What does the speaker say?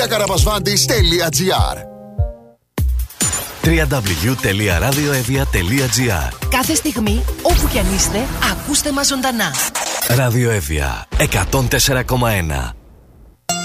gikakarabasvandis.gr. www.radioevia.gr. Κάθε στιγμή, όπου κι αν είστε, ακούστε μας ζωντανά. Ραδιοέβια 104,1.